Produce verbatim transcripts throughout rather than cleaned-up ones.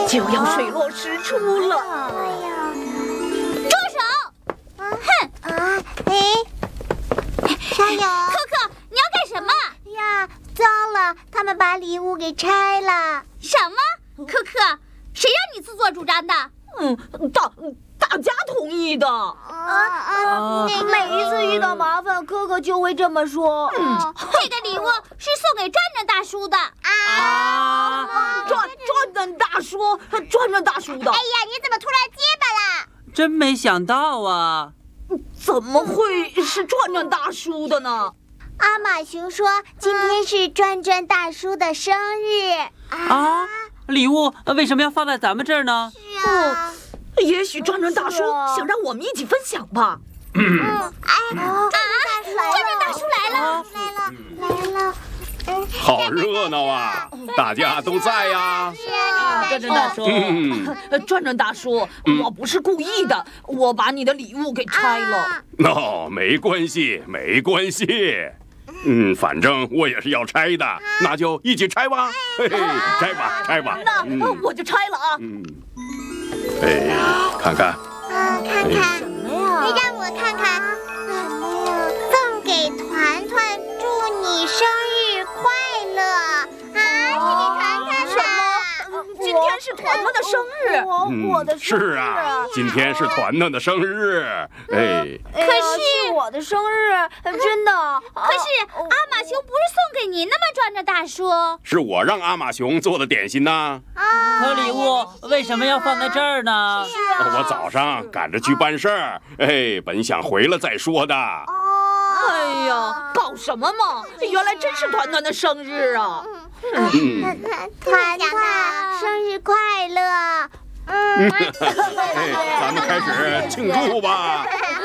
就要水落石出了。 住手！哼！ 啊，哎，沙友， 可可，你要干什么？ 呀，糟了，他们把礼物给拆了。 什么？可可，谁让你自作主张的？ 嗯，大大家同意的。 啊啊！那个每一次遇到麻烦，可可就会这么说。 嗯，这个礼物是送给转转大叔的。 啊！转转转大叔，转转大叔的。 哎呀，你怎么突然结巴了？ 真没想到啊！ 怎么会是转转大叔的呢？ 阿马熊说今天是转转大叔的生日啊！礼物为什么要放在咱们这儿呢？ 是啊， 也许转转大叔想让我们一起分享吧。 嗯，哎， 啊！转转大叔来了， 来了，来了。 好热闹啊！大家都在呀。 是啊， 转转大叔， 嗯， 转转大叔，我不是故意的，我把你的礼物给拆了。 哦，没关系，没关系。嗯，反正我也是要拆的，那就一起拆吧。嘿嘿，拆吧，拆吧。 那我就拆了啊。 嗯，哎，看看， 啊，看看， 什么呀？ 让我看看，什么呀？送给团团，祝你生日快乐啊！是给团团的。 今天是团团的生日。 我我的生日是啊，今天是团团的生日。哎， 可是我的生日，真的。 可是阿马熊不是送给您的吗？转转大叔， 是我让阿马熊做的点心呢。 可礼物为什么要放在这儿呢？ 我早上赶着去办事儿，哎，本想回了再说的。 哎呀，搞什么嘛！原来真是团团的生日啊！ 嗯， 团团生日快乐！嗯， 哎，咱们开始庆祝吧。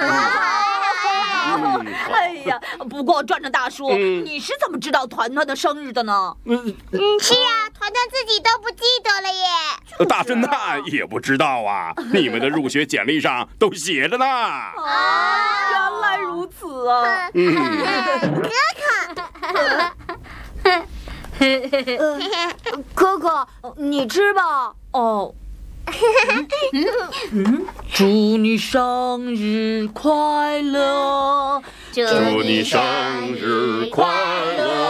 嗯， 哎呀，不过转转大叔， 嗯你是怎么知道团团的生日的呢？ 嗯， 嗯，是啊，团团自己都不记得了耶。 大侦探也不知道啊，你们的入学简历上都写着呢。 啊，原来如此啊！ 嗯， 可可，你吃吧。 哦。嗯，祝你生日快乐！ 祝你生日快乐！